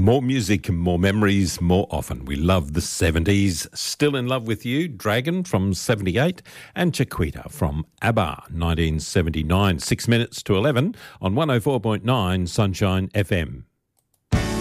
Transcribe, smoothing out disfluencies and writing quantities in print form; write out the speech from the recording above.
More music, more memories, more often. We love the 70s. Still in Love with You, Dragon from 78, and Chiquita from ABBA, 1979. 6 minutes to 11 on 104.9 Sunshine FM.